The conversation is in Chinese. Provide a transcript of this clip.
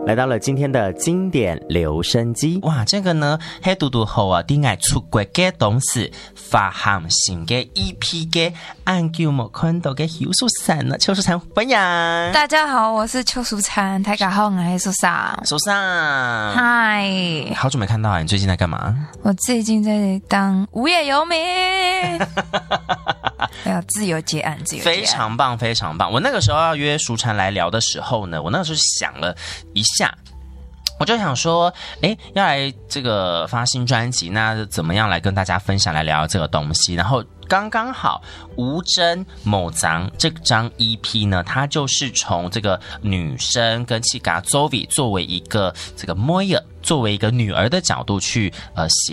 来到了今天的经典留声机。 哇，这个呢，黑嘟嘟后啊，啲爱出国嘅董事发行新嘅 EP 嘅按叫冇看到嘅邱淑珊呢，邱淑珊欢迎。 大家好，我是邱淑珊，大家好，我是淑珊。 淑珊， 嗨， 好久没看到啊，你最近在干嘛？ 我最近在当无业游民。没有，自由接案，自由接案， 非常棒，非常棒。我那个时候要约淑珊来聊的时候呢，我那个时候想了一下，我就想说，要来这个发新专辑，那怎么样来跟大家分享，来聊这个东西？然后刚刚好，吴真某张这张 EP 呢，它就是从这个女生跟气嘎 Zoe 作为一个这个 Moya 作为一个女儿的角度去写